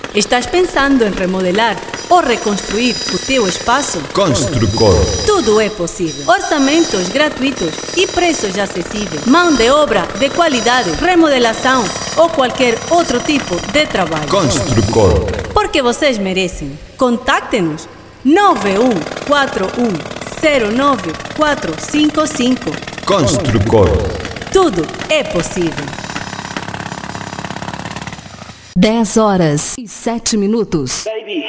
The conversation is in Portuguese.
Estás pensando em remodelar ou reconstruir o teu espaço? Construcor. Tudo é possível. Orçamentos gratuitos e preços acessíveis. Mão de obra de qualidade, remodelação ou qualquer outro tipo de trabalho. Construcor. Porque vocês merecem. Contacte-nos 9141094455. Construcor. Tudo é possível. 10 horas e 7 minutos. Baby.